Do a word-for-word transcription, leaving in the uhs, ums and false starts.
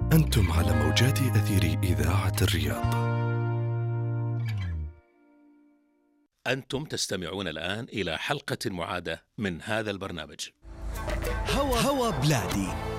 أنتم على موجات أثير إذاعة الرياض. أنتم تستمعون الآن إلى حلقة معادة من هذا البرنامج. هوا هوا بلادي